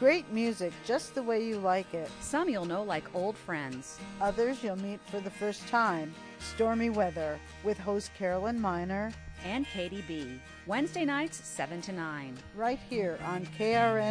Great music just the way you like it. Some you'll know like old friends. Others you'll meet for the first time. Stormy Weather with host Carolyn Miner and Katie B. Wednesday nights 7 to 9. Right here on KRN